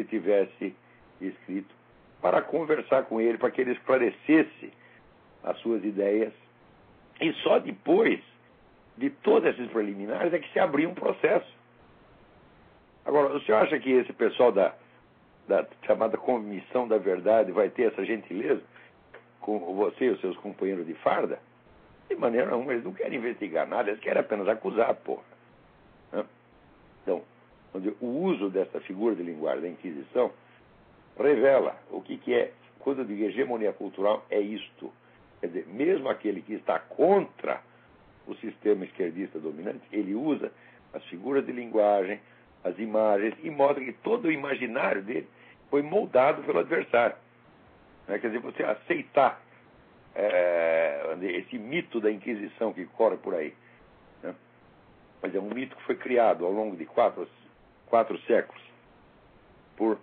ele tivesse escrito, para conversar com ele, para que ele esclarecesse as suas ideias. E só depois de todos esses preliminares é que se abria um processo. Agora, o senhor acha que esse pessoal da chamada Comissão da Verdade vai ter essa gentileza com você e os seus companheiros de farda? De maneira nenhuma, eles não querem investigar nada, eles querem apenas acusar, porra. Então, o uso dessa figura de linguagem da Inquisição revela o que é, quando eu digo hegemonia cultural, é isto. Quer dizer, mesmo aquele que está contra o sistema esquerdista dominante, ele usa as figuras de linguagem, as imagens, e mostra que todo o imaginário dele foi moldado pelo adversário. Quer dizer, você aceitar esse mito da Inquisição que corre por aí. Mas é um mito que foi criado ao longo de quatro séculos por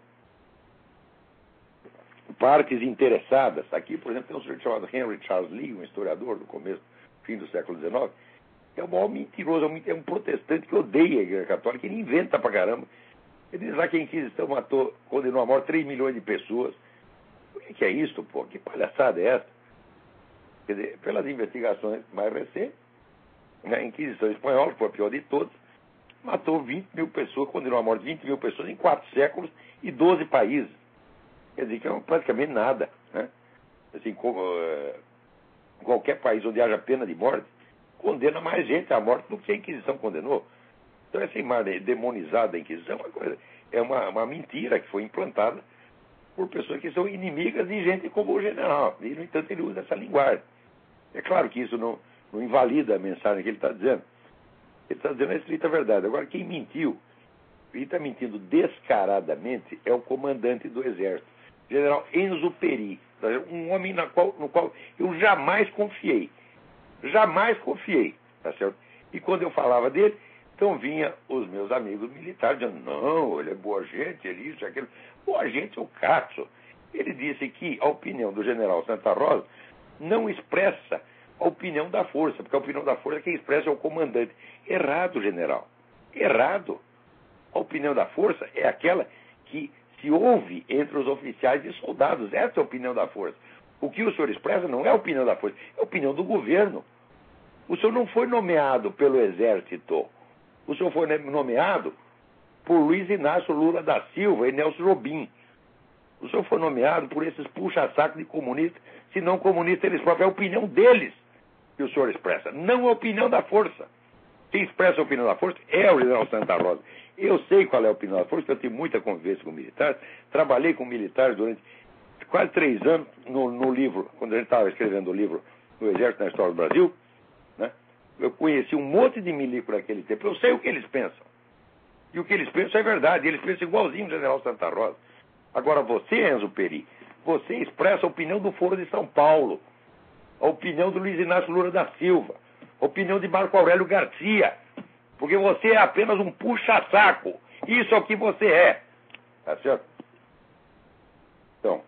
partes interessadas. Aqui, por exemplo, tem um sujeito chamado Henry Charles Lee, um historiador do fim do século XIX, que é o maior mentiroso, é um protestante que odeia a Igreja Católica, ele inventa pra caramba. Ele diz lá que a Inquisição condenou à morte 3 milhões de pessoas. O que é isso, pô? Que palhaçada é essa? Quer dizer, pelas investigações mais recentes, a Inquisição espanhola, que foi a pior de todas, matou 20 mil pessoas, condenou à morte 20 mil pessoas em 4 séculos e 12 países. Quer dizer que é praticamente nada. Assim, qualquer país onde haja pena de morte condena mais gente à morte do que a Inquisição condenou. Então essa imagem demonizada da Inquisição é uma mentira que foi implantada por pessoas que são inimigas de gente como o general. E, no entanto, ele usa essa linguagem. É claro que isso não invalida a mensagem que ele está dizendo. Ele está dizendo a estrita verdade. Agora, quem mentiu, e está mentindo descaradamente, é o comandante do Exército, General Enzo Peri, um homem no qual eu jamais confiei. Jamais confiei, tá certo? E quando eu falava dele, então vinha os meus amigos militares dizendo, não, ele é boa gente, ele isso, aquilo. Boa gente é o Katzo. Ele disse que a opinião do general Santa Rosa não expressa a opinião da força, porque a opinião da força quem expressa é o comandante. Errado, general. Errado. A opinião da força é aquela que se ouve entre os oficiais e soldados. Essa é a opinião da força. O que o senhor expressa não é a opinião da força, é a opinião do governo. O senhor não foi nomeado pelo Exército. O senhor foi nomeado por Luiz Inácio Lula da Silva e Nelson Jobim. O senhor foi nomeado por esses puxa-saco de comunistas, se não comunistas eles próprios. É a opinião deles que o senhor expressa, não a opinião da força. Quem expressa a opinião da força é o general Santa Rosa. Eu sei qual é a opinião da força, porque eu tive muita convivência com militares, trabalhei com militares durante quase 3 anos no livro, quando a gente estava escrevendo o livro do Exército na História do Brasil, né? Eu conheci um monte de milico naquele tempo, eu sei o que eles pensam. E o que eles pensam é verdade, eles pensam igualzinho o general Santa Rosa. Agora você, Enzo Peri, você expressa a opinião do Foro de São Paulo, a opinião do Luiz Inácio Lula da Silva, a opinião de Marco Aurélio Garcia, porque você é apenas um puxa-saco. Isso é o que você é. Tá certo? Então,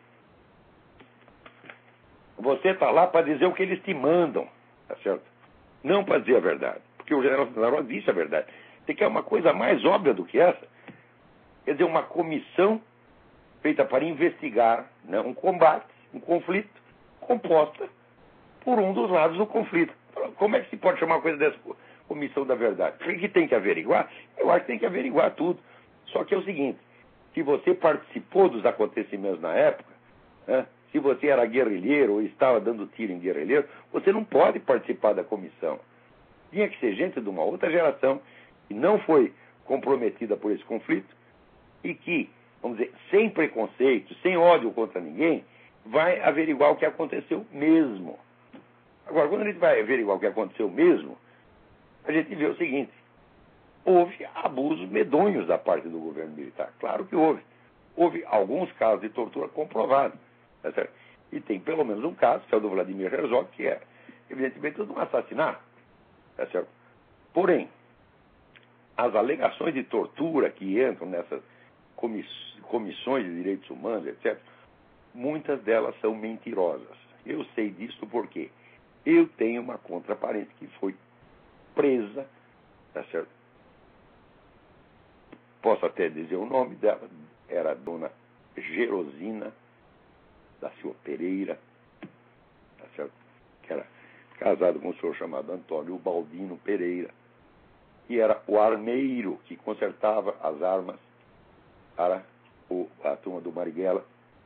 você está lá para dizer o que eles te mandam. Tá certo? Não para dizer a verdade. Porque o general Santa Rosa disse a verdade. Você quer uma coisa mais óbvia do que essa? Quer dizer, uma comissão feita para investigar, né, um combate, um conflito, composta por um dos lados do conflito. Como é que se pode chamar uma coisa dessa comissão da verdade? O que tem que averiguar? Eu acho que tem que averiguar tudo. Só que é o seguinte, se você participou dos acontecimentos na época, né, se você era guerrilheiro ou estava dando tiro em guerrilheiro, você não pode participar da comissão. Tinha que ser gente de uma outra geração que não foi comprometida por esse conflito e que, vamos dizer, sem preconceito, sem ódio contra ninguém, vai averiguar o que aconteceu mesmo. Agora, quando a gente vai averiguar o que aconteceu mesmo, a gente vê o seguinte, houve abusos medonhos da parte do governo militar. Claro que houve. Houve alguns casos de tortura comprovados. Tá certo? E tem pelo menos um caso, que é o do Vladimir Herzog, que é, evidentemente, um assassinato. Tá certo? Porém, as alegações de tortura que entram nessas comissões de direitos humanos, etc., muitas delas são mentirosas. Eu sei disso porque eu tenho uma contraparente que foi presa, tá certo? Posso até dizer o nome dela, era a dona Gerosina da Silva Pereira, tá certo? Que era casado com um senhor chamado Antônio Baldino Pereira, que era o armeiro que consertava as armas para a turma do Marighella.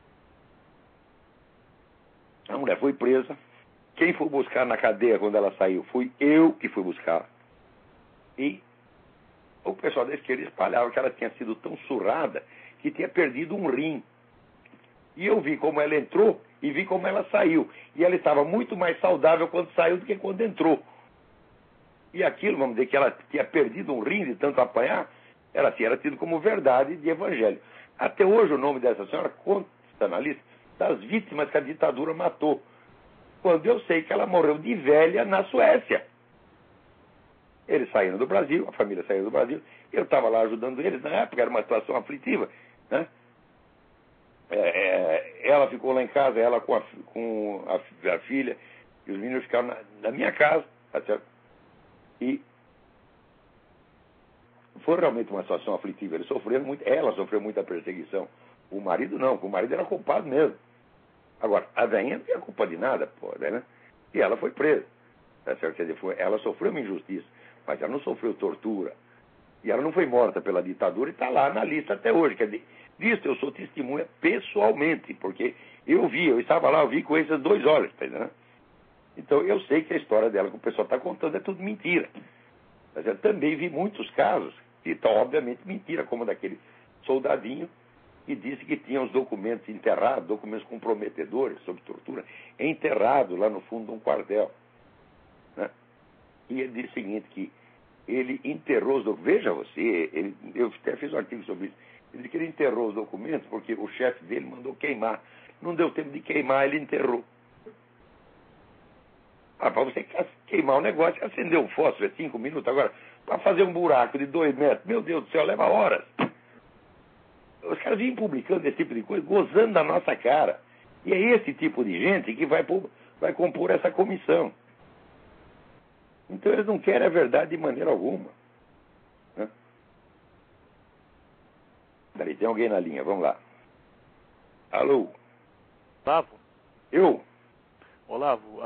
A mulher foi presa. Quem foi buscar na cadeia quando ela saiu? Fui eu que fui buscar. E o pessoal da esquerda espalhava que ela tinha sido tão surrada que tinha perdido um rim. E eu vi como ela entrou e vi como ela saiu. E ela estava muito mais saudável quando saiu do que quando entrou. E aquilo, vamos dizer, que ela tinha perdido um rim de tanto apanhar, era tido como verdade de evangelho. Até hoje o nome dessa senhora consta na lista das vítimas que a ditadura matou. Quando eu sei que ela morreu de velha na Suécia. Eles saíram do Brasil, a família saiu do Brasil, eu estava lá ajudando eles, na época era uma situação aflitiva, né? Ela ficou lá em casa, ela com a filha, e os meninos ficaram na minha casa, tá certo? E foi realmente uma situação aflitiva. Eles sofreram muito, ela sofreu muita perseguição. O marido não, o marido era culpado mesmo. Agora, a velhinha não tinha culpa de nada, pô, né? E ela foi presa. Tá certo? Quer dizer, ela sofreu uma injustiça, mas ela não sofreu tortura. E ela não foi morta pela ditadura e está lá na lista até hoje. Quer dizer, disso eu sou testemunha pessoalmente, porque eu estava lá, eu vi com esses 2 olhos, tá entendendo? Então eu sei que a história dela que o pessoal está contando é tudo mentira. Mas eu também vi muitos casos que estão obviamente mentira, como daquele soldadinho que disse que tinha os documentos enterrados, documentos comprometedores sobre tortura, enterrados lá no fundo de um quartel. Né? E ele disse o seguinte, que ele enterrou os documentos. Veja você, eu até fiz um artigo sobre isso. Ele disse que ele enterrou os documentos porque o chefe dele mandou queimar. Não deu tempo de queimar, ele enterrou. Para você queimar o negócio, acender um fósforo é 5 minutos. Agora, para fazer um buraco de 2 metros, meu Deus do céu, leva horas. Os caras vêm publicando esse tipo de coisa, gozando da nossa cara. E é esse tipo de gente que vai compor essa comissão. Então eles não querem a verdade de maneira alguma. Né? Peraí, tem alguém na linha, vamos lá. Alô? Olavo? Eu? Olavo,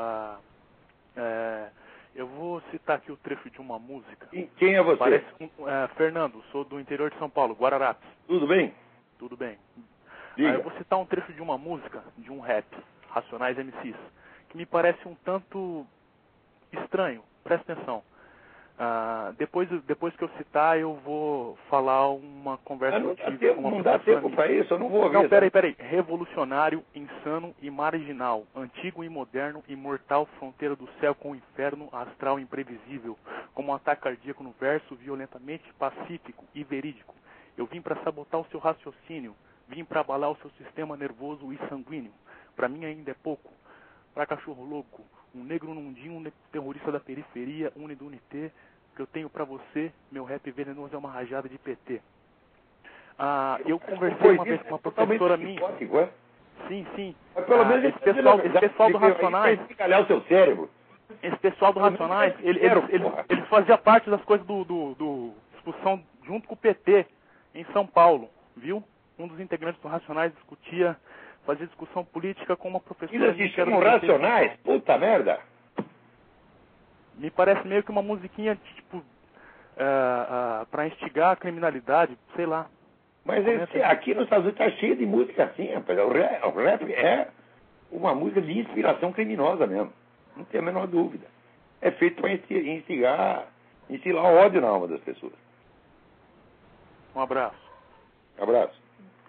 eu vou citar aqui o trecho de uma música. E quem é você? Fernando, sou do interior de São Paulo, Guararapes. Tudo bem? Tudo bem. Diga. Eu vou citar um trecho de uma música, de um rap, Racionais MCs, que me parece um tanto estranho. Presta atenção. Depois que eu citar, eu vou falar uma conversa que eu tive com uma não dá tempo para isso, eu não vou ouvir. Não, peraí. Revolucionário, insano e marginal, antigo e moderno, imortal, fronteira do céu com o inferno, astral imprevisível, como um ataque cardíaco no verso, violentamente pacífico e verídico. Eu vim para sabotar o seu raciocínio, vim para abalar o seu sistema nervoso e sanguíneo. Para mim ainda é pouco. Para cachorro louco, um negro nundinho, um terrorista da periferia, unidunité, que eu tenho pra você, meu rap venenoso é uma rajada de PT. Eu conversei uma vez com uma professora minha. Sim. Mas pelo menos esse pessoal do Racionais. Calhar o seu cérebro. Esse pessoal do Racionais, eles faziam parte das coisas do discussão junto com o PT em São Paulo, viu? Um dos integrantes do Racionais fazia discussão política com uma professora. Eles se chamam Racionais? Puta merda! Me parece meio que uma musiquinha, tipo, para instigar a criminalidade, sei lá. Mas aqui nos Estados Unidos está cheio de música assim, rapaz. O rap é uma música de inspiração criminosa mesmo. Não tem a menor dúvida. É feito para instilar ódio na alma das pessoas. Um abraço. Abraço.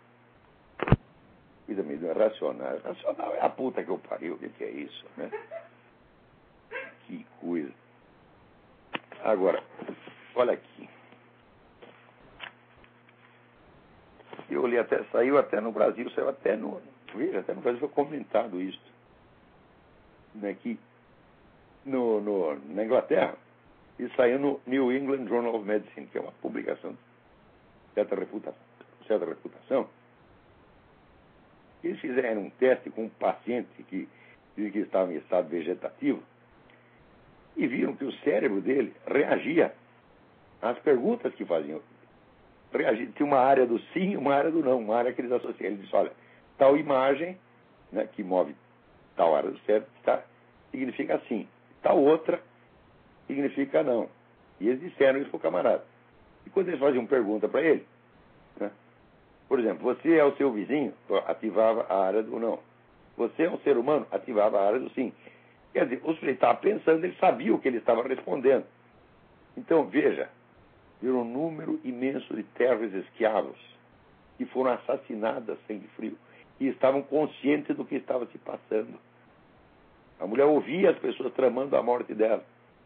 Coisa meio racional. Racional é a puta que eu pariu. O que é isso, né? Que coisa. Agora, olha aqui. Eu li saiu até no Brasil, saiu até no Brasil foi comentado isso. Aqui, na Inglaterra, e saiu no New England Journal of Medicine, que é uma publicação de certa reputação. Eles fizeram um teste com um paciente que estava em estado vegetativo e viram que o cérebro dele reagia às perguntas que faziam. tinha uma área do sim e uma área do não, uma área que eles associam. Ele disse, olha, tal imagem, né, que move tal área do cérebro, significa sim. Tal outra significa não. E eles disseram isso para o camarada. E quando eles faziam pergunta para ele, né, por exemplo, você é o seu vizinho, ativava a área do não. Você é um ser humano, ativava a área do sim. Quer dizer, o sujeito estava pensando, ele sabia o que ele estava respondendo. Então, veja, viram um número imenso de terras escravos que foram assassinadas a sangue frio e estavam conscientes do que estava se passando. A mulher ouvia as pessoas tramando a morte dela.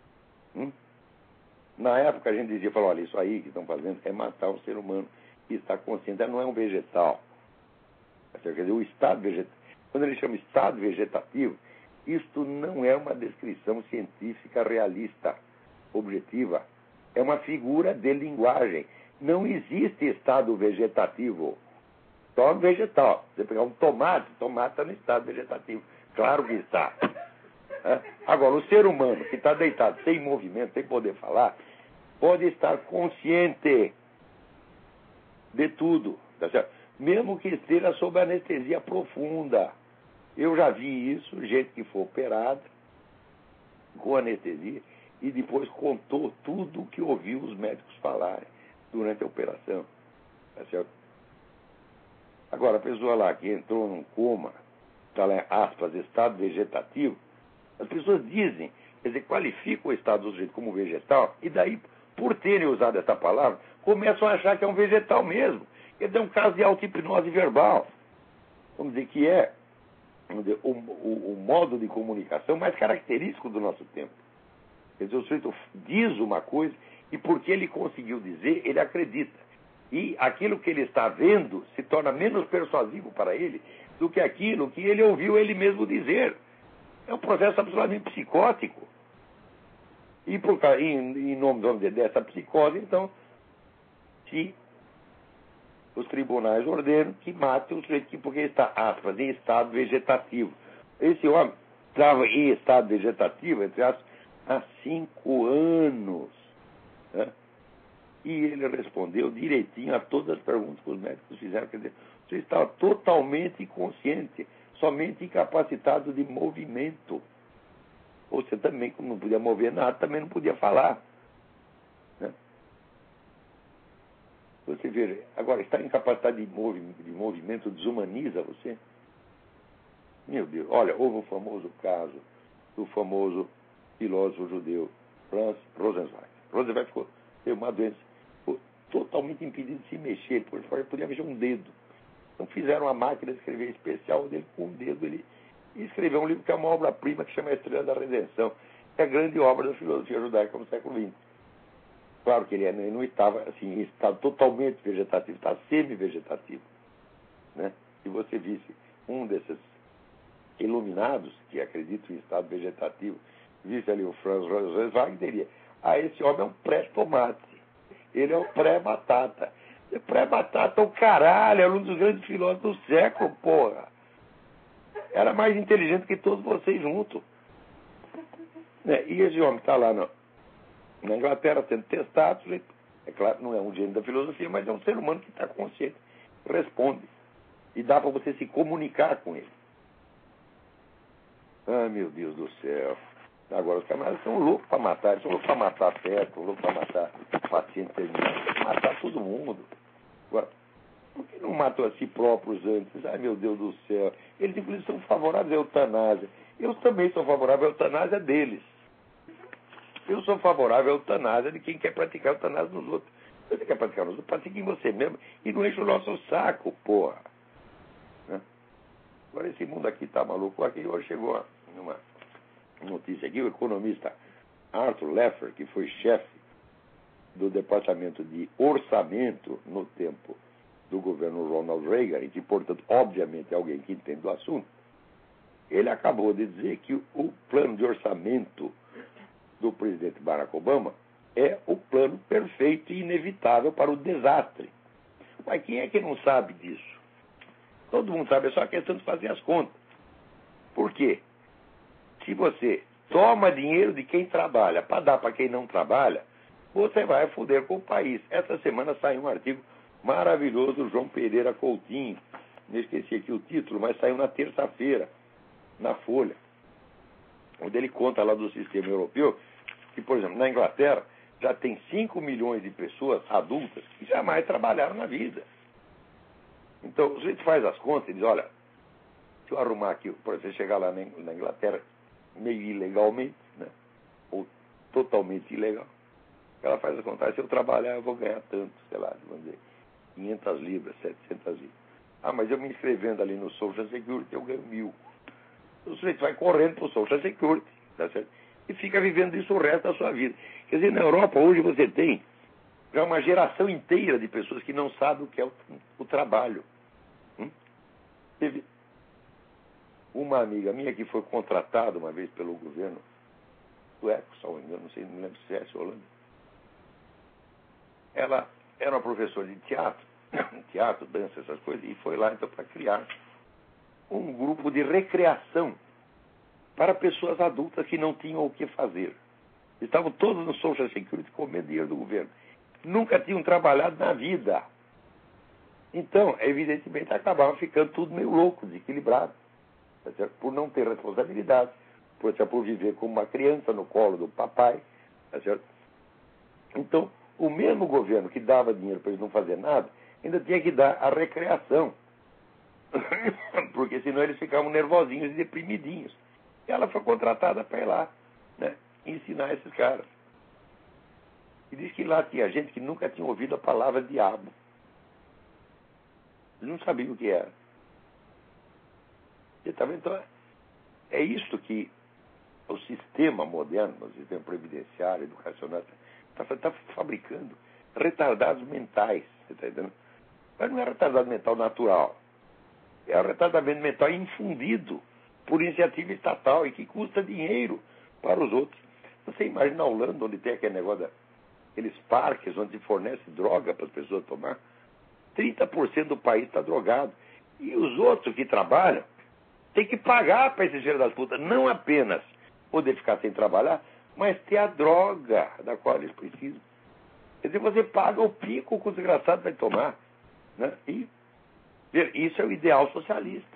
Na época a gente dizia, olha, isso aí que estão fazendo é matar um ser humano que está consciente, ela não é um vegetal. Quer dizer, o estado vegetativo, quando ele chama estado vegetativo, isto não é uma descrição científica realista, objetiva. É uma figura de linguagem. Não existe estado vegetativo. Só vegetal. Você pegar um tomate está no estado vegetativo. Claro que está. Agora, o ser humano que está deitado, sem movimento, sem poder falar, pode estar consciente de tudo. Tá certo? Mesmo que esteja sob anestesia profunda. Eu já vi isso, gente que foi operada com anestesia e depois contou tudo o que ouviu os médicos falarem durante a operação. Tá certo? Agora, a pessoa lá que entrou num coma, está lá, aspas, estado vegetativo, as pessoas dizem, quer dizer, qualificam o estado do sujeito como vegetal, e daí, por terem usado essa palavra, começam a achar que é um vegetal mesmo. Quer dizer, é um caso de auto-hipnose verbal. Vamos dizer que é o modo de comunicação mais característico do nosso tempo. Quer dizer, o sujeito diz uma coisa e porque ele conseguiu dizer, ele acredita. E aquilo que ele está vendo se torna menos persuasivo para ele do que aquilo que ele ouviu ele mesmo dizer. É um processo absolutamente psicótico. E em nome, vamos dizer, dessa psicose, então, se os tribunais ordenam que matem o sujeito porque está, aspas, em estado vegetativo. Esse homem estava em estado vegetativo, entre aspas, há 5 anos. Né? E ele respondeu direitinho a todas as perguntas que os médicos fizeram. Quer dizer, você estava totalmente inconsciente, somente incapacitado de movimento. Você também, como não podia mover nada, também não podia falar. Né? Você vê, agora, estar incapacitado de movimento desumaniza você? Meu Deus, olha, houve o famoso caso do famoso filósofo judeu Franz Rosenzweig. Rosenzweig teve uma doença, ficou totalmente impedido de se mexer, ele podia mexer um dedo. Então fizeram uma máquina de escrever especial dele, com um dedo ele escreveu um livro que é uma obra-prima que chama A Estrela da Redenção, que é a grande obra da filosofia judaica no século XX. Claro que ele não estava assim, em estado totalmente vegetativo, estava semi-vegetativo. Né? Se você visse um desses iluminados, que acreditam em estado vegetativo, visse ali o Franz Rosenzweig, diria, esse homem é um pré-tomate, ele é um pré-batata. Pré-batata, o caralho, é um dos grandes filósofos do século, porra. Era mais inteligente que todos vocês juntos. Né? E esse homem está lá na Inglaterra sendo testado, é claro, não é um gênio da filosofia, mas é um ser humano que está consciente, responde. E dá para você se comunicar com ele. Ah, meu Deus do céu. Agora os camaradas são loucos para matar, eles são loucos para matar feto, loucos para matar paciente terminal, matar todo mundo. Agora, por que não matam a si próprios antes? Ai, meu Deus do céu. Eles, inclusive, são favoráveis à eutanásia. Eu também sou favorável à eutanásia deles. Eu sou favorável à eutanásia de quem quer praticar eutanásia nos outros. Se você quer praticar nos outros, pratique em você mesmo e não enche o nosso saco, porra. Né? Agora, esse mundo aqui tá maluco. Aqui hoje chegou uma notícia aqui, o economista Arthur Laffer, que foi chefe do Departamento de Orçamento no tempo do governo Ronald Reagan, e que, portanto, obviamente é alguém que entende do assunto, ele acabou de dizer que o plano de orçamento do presidente Barack Obama é o plano perfeito e inevitável para o desastre. Mas quem é que não sabe disso? Todo mundo sabe, é só questão de fazer as contas. Por quê? Se você toma dinheiro de quem trabalha para dar para quem não trabalha, você vai foder com o país. Essa semana saiu um artigo maravilhoso João Pereira Coutinho. Me esqueci aqui o título, mas saiu na terça-feira, na Folha, onde ele conta lá do sistema europeu que, por exemplo, na Inglaterra já tem 5 milhões de pessoas adultas que jamais trabalharam na vida. Então, o sujeito faz as contas e diz, olha, se eu arrumar aqui, por exemplo, você chegar lá na Inglaterra meio ilegalmente, né, ou totalmente ilegal, ela faz a conta, se eu trabalhar eu vou ganhar tanto, sei lá, vamos dizer, 500 libras, 700 libras. Ah, mas eu me inscrevendo ali no Social Security eu ganho 1.000. O sujeito vai correndo para o Social Security, tá certo? E fica vivendo isso o resto da sua vida. Quer dizer, na Europa hoje você tem já uma geração inteira de pessoas que não sabem o que é o trabalho. Teve uma amiga minha que foi contratada uma vez pelo governo sueco, eu não lembro se é Holanda. Ela era uma professora de teatro, dança, essas coisas, e foi lá então para criar um grupo de recreação para pessoas adultas que não tinham o que fazer. Estavam todos no Social Security comendo dinheiro do governo. Nunca tinham trabalhado na vida. Então, evidentemente, acabava ficando tudo meio louco, desequilibrado. Tá certo? Por não ter responsabilidade, por viver como uma criança no colo do papai. Tá certo? Então, o mesmo governo que dava dinheiro para eles não fazer nada, ainda tinha que dar a recreação. Porque senão eles ficavam nervosinhos e deprimidinhos. E ela foi contratada para ir lá, né, ensinar esses caras. E diz que lá tinha gente que nunca tinha ouvido a palavra diabo. Eles não sabiam o que era. E, tá vendo? Então, é isso que o sistema moderno, o sistema previdenciário, educacional, está fabricando retardados mentais. Você está entendendo? Mas não é retardado mental natural. É um retardamento mental infundido por iniciativa estatal e que custa dinheiro para os outros. Você imagina a Holanda, onde tem aquele negócio, aqueles parques onde se fornece droga para as pessoas tomar? 30% do país está drogado. E os outros que trabalham têm que pagar para esses filhos das putas, não apenas poder ficar sem trabalhar, mas ter a droga da qual eles precisam. Quer dizer, você paga o pico que o desgraçado vai tomar. Né? E isso é o ideal socialista.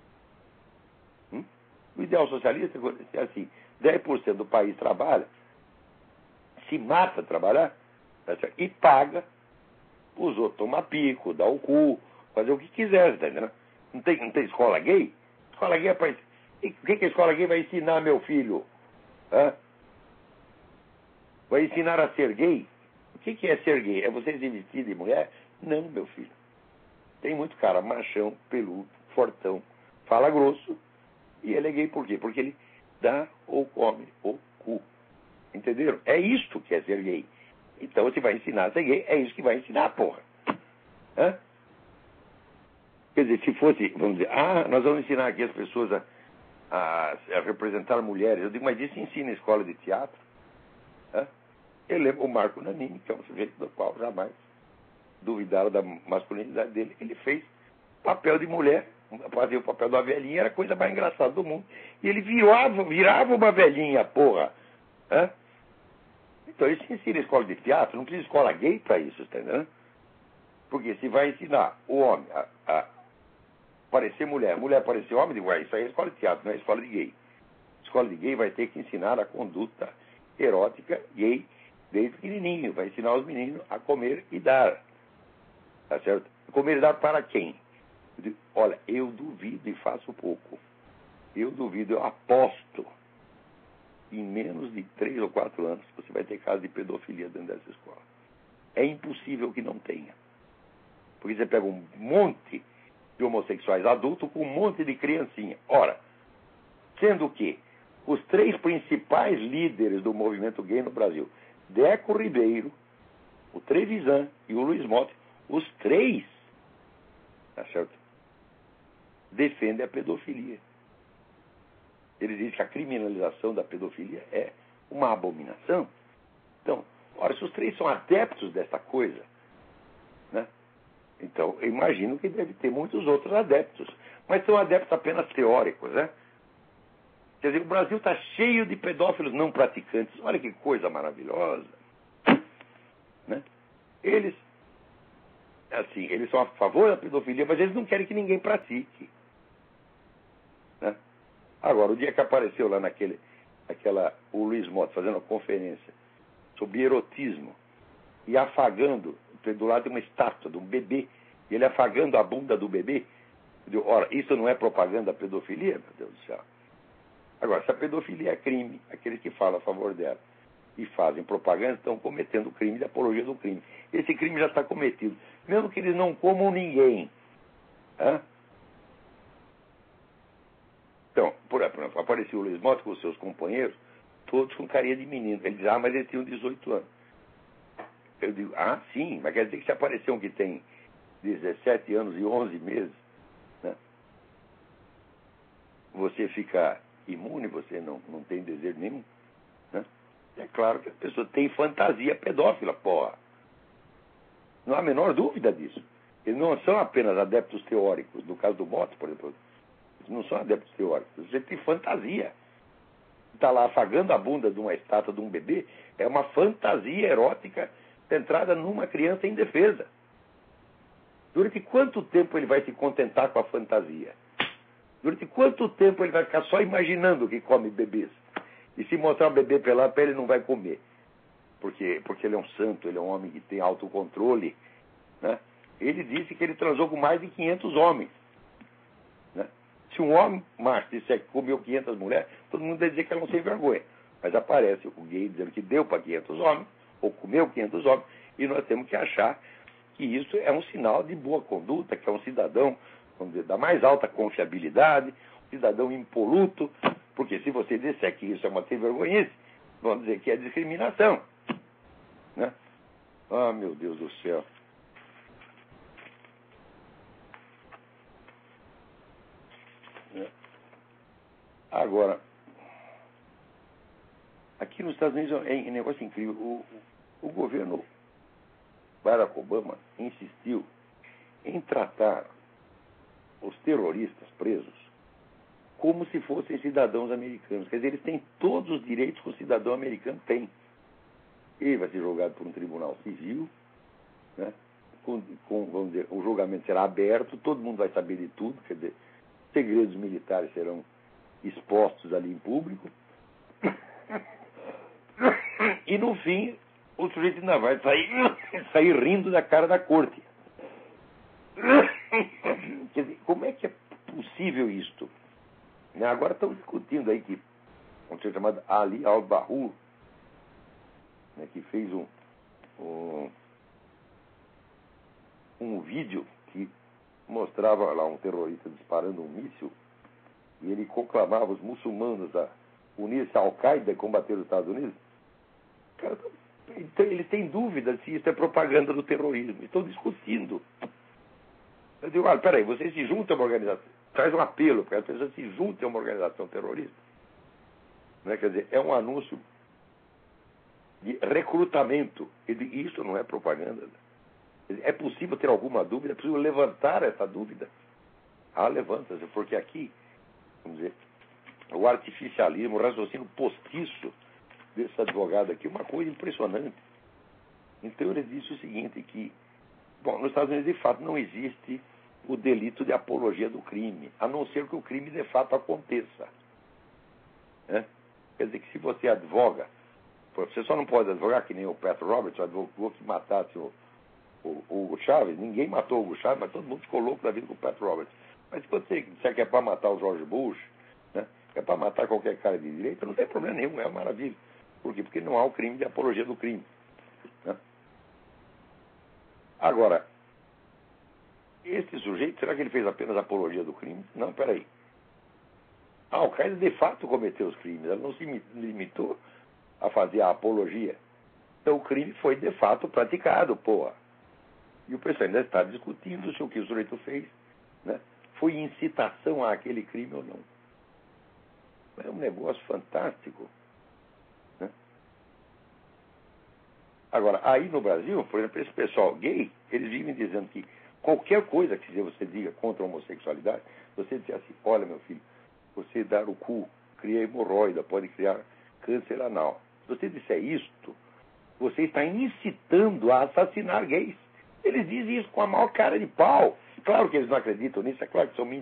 O ideal socialista é assim, 10% do país trabalha, se mata a trabalhar, e paga, os outros tomam pico, dá o cu, fazer o que quiser, tá entendendo? Não tem escola gay? Escola gay é para... E o que a escola gay vai ensinar meu filho? Vai ensinar a ser gay? O que é ser gay? É você se vestir de mulher? Não, meu filho. Tem muito cara machão, peludo, fortão, fala grosso, e ele é gay por quê? Porque ele dá ou come o cu. Entenderam? É isto que é ser gay. Então, se vai ensinar a ser gay, é isso que vai ensinar, porra. Quer dizer, se fosse, vamos dizer, nós vamos ensinar aqui as pessoas a representar mulheres. Eu digo, mas isso ensina em escola de teatro. Eu lembro o Marco Nanini, que é um sujeito do qual jamais duvidaram da masculinidade dele. Ele fez papel de mulher, fazia o papel da velhinha, era a coisa mais engraçada do mundo. E ele virava uma velhinha, porra. Então, isso ensina em escola de teatro, não precisa escola gay para isso, tá entendendo? Porque se vai ensinar o homem a parecer mulher, mulher parecer homem, digo, isso aí é escola de teatro, não é escola de gay. Escola de gay vai ter que ensinar a conduta erótica gay desde pequenininho, vai ensinar os meninos a comer e dar. Tá certo? Comer e dar para quem? Eu digo, olha, eu duvido e faço pouco. Eu duvido, eu aposto. Em menos de 3 ou 4 anos, você vai ter casos de pedofilia dentro dessa escola. É impossível que não tenha. Porque você pega um monte de homossexuais adultos com um monte de criancinha. Ora, sendo que os 3 principais líderes do movimento gay no Brasil, Deco Ribeiro, o Trevisan e o Luiz Motti, os 3, tá certo? Defendem a pedofilia. Eles dizem que a criminalização da pedofilia é uma abominação. Então, ora, se os 3 são adeptos dessa coisa, né? Então, eu imagino que deve ter muitos outros adeptos. Mas são adeptos apenas teóricos, né? Quer dizer, o Brasil está cheio de pedófilos não praticantes. Olha que coisa maravilhosa. Né? Eles assim, eles são a favor da pedofilia, mas eles não querem que ninguém pratique. Né? Agora, o dia que apareceu lá o Luiz Mota fazendo uma conferência sobre erotismo e afagando, do lado de uma estátua de um bebê, e ele afagando a bunda do bebê, ora, isso não é propaganda da pedofilia, meu Deus do céu. Agora, se a pedofilia é crime, aqueles que falam a favor dela e fazem propaganda estão cometendo o crime de apologia do crime. Esse crime já está cometido, mesmo que eles não comam ninguém. Hã? Então, por exemplo, apareceu o Luiz Mota com os seus companheiros, todos com carinha de menino. Ele diz, mas eles tinham 18 anos. Eu digo, sim, mas quer dizer que se apareceu um que tem 17 anos e 11 meses, né, você fica imune, você não tem desejo nenhum. Né? É claro que a pessoa tem fantasia pedófila, porra. Não há a menor dúvida disso. Eles não são apenas adeptos teóricos. No caso do Mota, por exemplo, eles não são adeptos teóricos. Você tem fantasia. Está lá afagando a bunda de uma estátua de um bebê, é uma fantasia erótica centrada numa criança indefesa. Durante quanto tempo ele vai se contentar com a fantasia? Durante quanto tempo ele vai ficar só imaginando que come bebês? E se mostrar um bebê pelado para ele, não vai comer. Porque ele é um santo, ele é um homem que tem autocontrole. Né? Ele disse que ele transou com mais de 500 homens. Né? Se um homem macho disser que comeu 500 mulheres, todo mundo vai dizer que ela não tem vergonha. Mas aparece o gay dizendo que deu para 500 homens, ou comeu 500 homens, e nós temos que achar que isso é um sinal de boa conduta, que é um cidadão, vamos dizer, da mais alta confiabilidade, um cidadão impoluto, porque se você disser que isso é uma sem vergonhice, vamos dizer que é discriminação. Né? Meu Deus do céu. Agora, aqui nos Estados Unidos é um negócio incrível. O governo Barack Obama insistiu em tratar os terroristas presos como se fossem cidadãos americanos. Quer dizer, eles têm todos os direitos que o cidadão americano tem. Ele vai ser julgado por um tribunal civil, né? Vamos dizer, o julgamento será aberto, todo mundo vai saber de tudo, quer dizer, segredos militares serão expostos ali em público. E no fim, o sujeito ainda vai sair rindo da cara da corte. Quer dizer, como é que é possível isto? Agora estão discutindo aí que um sujeito chamado Ali Al-Bahur, né, que fez um vídeo que mostrava lá um terrorista disparando um míssil e ele conclamava os muçulmanos a unir-se à Al-Qaeda e combater os Estados Unidos. Cara, então, eles têm dúvida se isso é propaganda do terrorismo. Estão discutindo. Eu digo, peraí, vocês se juntam a uma organização. Traz um apelo para as pessoas se juntem a uma organização terrorista. Né? Quer dizer, é um anúncio de recrutamento. Isso não é propaganda. É possível ter alguma dúvida, é possível levantar essa dúvida. Levanta-se, porque aqui, vamos dizer, o artificialismo, o raciocínio postiço desse advogado aqui, uma coisa impressionante. Então ele disse o seguinte, que, nos Estados Unidos, de fato, não existe o delito de apologia do crime, a não ser que o crime, de fato, aconteça. Né? Quer dizer que se você advoga, você só não pode advogar que nem o Pat Roberts, advogou que matasse o Hugo Chávez. Ninguém matou o Hugo Chávez, mas todo mundo ficou louco da vida com o Pat Roberts. Mas se você disser que é para matar o George Bush, né, que é para matar qualquer cara de direita, não tem problema nenhum, é uma maravilha. Por quê? Porque não há o crime de apologia do crime. Né? Agora, esse sujeito, será que ele fez apenas apologia do crime? Não, peraí. A Al-Qaeda de fato cometeu os crimes, ela não se limitou a fazer a apologia. Então o crime foi de fato praticado, porra. E o pessoal ainda está discutindo se o que o sujeito fez, né, foi incitação àquele crime ou não. É um negócio fantástico. Né? Agora, aí no Brasil, por exemplo, esse pessoal gay, eles vivem dizendo que qualquer coisa que você diga contra a homossexualidade, você diz assim, olha meu filho, você dar o cu, cria hemorroida, pode criar câncer anal. Se você disser isto, você está incitando a assassinar gays. Eles dizem isso com a maior cara de pau. Claro que eles não acreditam nisso, é claro que são